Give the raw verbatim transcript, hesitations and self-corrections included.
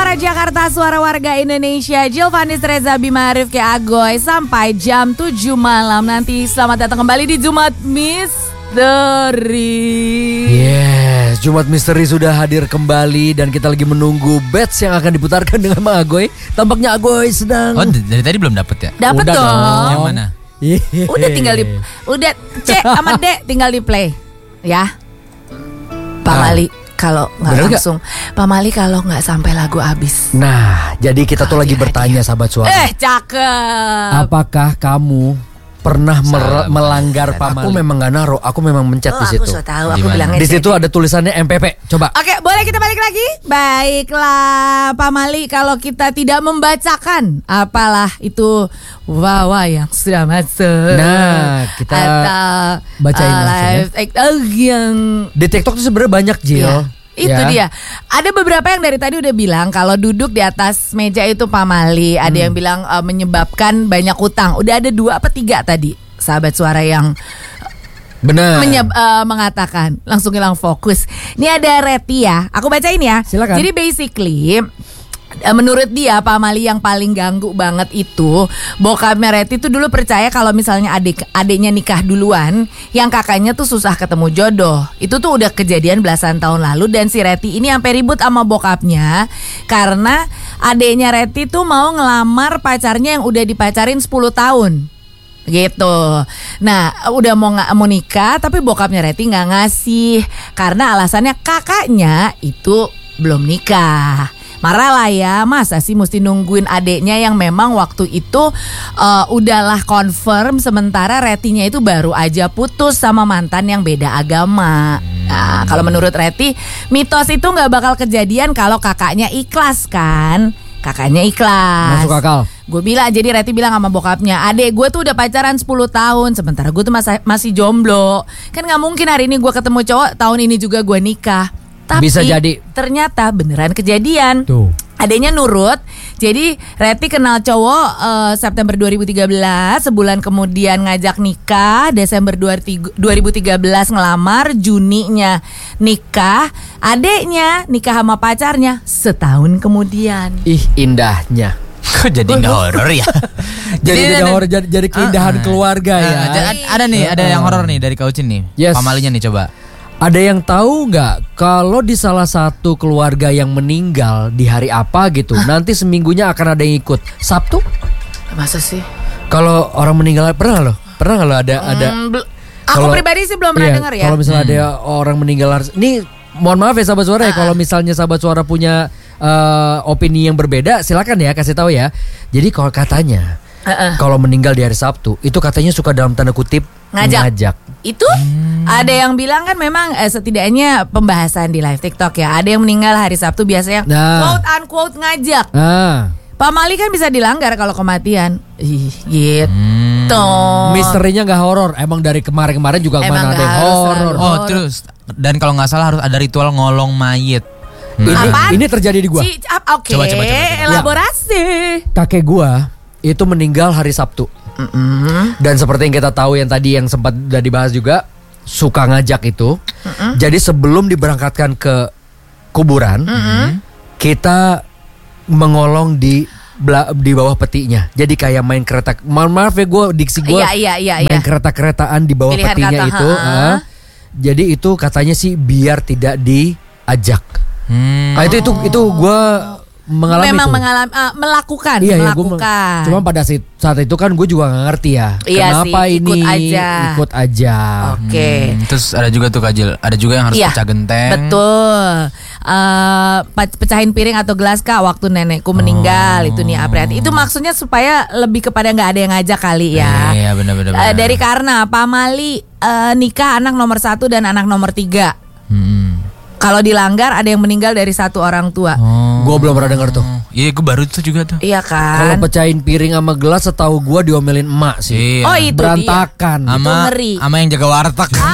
Suara Jakarta, suara warga Indonesia. Jilvanis Reza Bima Rifki Agoy. Sampai jam tujuh malam nanti. Selamat datang kembali di Jumat Misteri. Yes, Jumat Misteri sudah hadir kembali. Dan kita lagi menunggu batch yang akan diputarkan dengan Mang Agoy. Tampaknya Agoy sedang... Oh, dari tadi belum dapet ya? Dapet dong. dong. Yang mana? Udah tinggal di... Udah C sama D tinggal di play. Ya Pak Ah. Mali, kalau nggak Bener langsung Pak Mali kalau nggak sampai lagu habis. Nah, jadi kita tuh lagi bertanya sahabat suara. Eh cakep. Apakah kamu pernah mer- melanggar Pak Mali? Aku memang gak naruh, aku memang mencet Oh, di aku situ. so tahu, aku Gimana? bilangnya Di situ ada tulisannya M P P. Coba. Oke, boleh kita balik lagi? Baiklah, Pak Mali, kalau kita tidak membacakan apalah itu wawa yang sudah masuk. Nah, kita atau bacain uh, langsung ya. live act oh, yang Di TikTok tuh sebenarnya banyak, Jil. ya, itu Ya. dia. Ada beberapa yang dari tadi udah bilang kalau duduk di atas meja itu Pak Mali, ada Hmm. yang bilang uh, menyebabkan banyak utang. Udah ada dua apa tiga tadi sahabat suara yang Benar. Menyeb, uh, mengatakan langsung hilang fokus. Ini ada Reti ya. Aku bacain ya. Silakan. Jadi basically uh, menurut dia Pak Mali yang paling ganggu banget itu bokapnya Reti tuh dulu percaya kalau misalnya adik adiknya nikah duluan, yang kakaknya tuh susah ketemu jodoh. Itu tuh udah kejadian belasan tahun lalu dan si Reti ini sampai ribut sama bokapnya karena adiknya Reti tuh mau ngelamar pacarnya yang udah dipacarin sepuluh tahun. Gitu. Nah, udah mau nggak mau nikah, tapi bokapnya Reti nggak ngasih karena alasannya kakaknya itu belum nikah. Marah lah ya, masa sih mesti nungguin adeknya yang memang waktu itu uh, udahlah confirm, sementara Retinya itu baru aja putus sama mantan yang beda agama. Nah, kalau menurut Reti, mitos itu nggak bakal kejadian kalau kakaknya ikhlas kan? Kakaknya ikhlas. Masuk akal. Gue bilang, jadi Reti bilang sama bokapnya, adek gue tuh udah pacaran sepuluh tahun, sementara gue tuh masih, masih jomblo. Kan gak mungkin hari ini gue ketemu cowok, tahun ini juga gue nikah. Tapi Bisa jadi. ternyata beneran kejadian. Tuh. Adeknya nurut. Jadi Reti kenal cowok uh, September dua ribu tiga belas, sebulan kemudian ngajak nikah, Desember dua ribu tiga belas ngelamar, Juninya nikah, adeknya nikah sama pacarnya setahun kemudian. Ih, indahnya. Kok jadi nggak horor ya? Jadi Jadi tidak ada- horor, jadi, jadi keindahan Ah, keluarga ya. Ah, ada, ada nih, ada yang horor nih dari Kaucin nih. Yes. Pamalinya nih coba. Ada yang tahu nggak kalau di salah satu keluarga yang meninggal di hari apa gitu, nanti seminggunya akan ada yang ikut. Sabtu? Masa sih? Kalau orang meninggal pernah loh, pernah nggak lo ada ada. Hmm, bel- aku Kalau- pribadi sih belum pernah Iya, dengar ya. Kalau misalnya ada orang meninggal, ini mohon maaf ya sahabat suara ya, kalau misalnya sahabat suara punya eh, opini yang berbeda, silakan ya kasih tahu ya. Jadi kalau katanya Uh-uh. kalau meninggal di hari Sabtu itu katanya suka dalam tanda kutip Ngajak. ngajak. Itu ada yang bilang kan memang eh, setidaknya pembahasan di live TikTok ya. Ada yang meninggal hari Sabtu biasanya Nah. quote unquote ngajak. Nah, Pak Mali kan bisa dilanggar kalau kematian. Ih, gitu. misterinya nggak horor. Emang dari kemarin-kemarin juga Emang mana ada nggak yang harus horor. selalu. Oh terus dan kalau nggak salah harus ada ritual ngolong mayit. Ini, Apaan? ini terjadi di gua. Ci- ah, Oke, Coba, coba, coba, coba. elaborasi. Kakek gua itu meninggal hari Sabtu. Dan seperti yang kita tahu yang tadi yang sempat udah dibahas juga, suka ngajak itu. Jadi sebelum diberangkatkan ke kuburan, kita mengolong di bela- di bawah petinya. Jadi kayak main kereta. Mohon maaf ya gue diksi gue. Iya, iya, iya, main iya. kereta-keretaan di bawah Pilihan petinya kata, itu. ha. ah. Jadi itu katanya sih biar tidak diajak. Hmm. Ah, itu itu itu gue mengalami Memang itu. mengalami ah, melakukan, Iya, iya, gua melakukan. me- Cuma pada si- saat itu kan gue juga gak ngerti ya. Iya Kenapa sih, ini ikut aja. ikut aja. Oke. Hmm, terus ada juga tuh Kajil, ada juga yang harus Iya, pecah genteng. betul. Eh, pe- pecahin piring atau gelas kak waktu nenekku meninggal itu nih Apriati. Itu maksudnya supaya lebih kepada nggak ada yang ngajak kali ya. Iya benar-benar. Eh, dari karena Pak Mali eh, nikah anak nomor satu dan anak nomor tiga. Hmm. Kalau dilanggar ada yang meninggal dari satu orang tua. Oh. Gue belum pernah denger tuh. Iya gue baru itu juga tuh. Iya Kalau kan? pecahin piring sama gelas setahu gue diomelin emak sih. Iya. Oh itu dia. Berantakan. Itu Sama ngeri. sama yang jaga warteg.